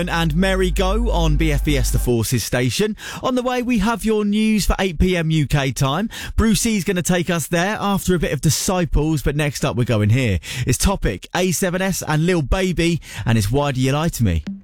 And Merry Go on BFBS The Forces station. On the way, we have your news for 8 p.m. UK time. Brucey's going to take us there after a bit of Disciples, but next up we're going here. It's Topic, A7S and Lil Baby, and it's Why Do You Lie To Me?